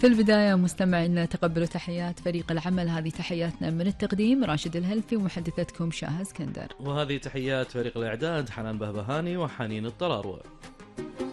في البداية مستمعينا تقبلوا تحيات فريق العمل. هذه تحياتنا من التقديم راشد الهلفي ومحدثتكم شاهد اسكندر، وهذه تحيات فريق الإعداد حنان بهبهاني وحنين الطراروة.